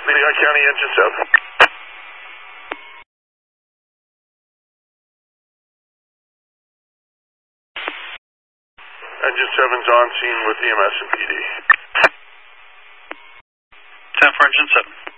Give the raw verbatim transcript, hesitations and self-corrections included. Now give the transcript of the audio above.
Lehigh County, engine seven. Engine seven's on scene with E M S and P D. ten for engine seven.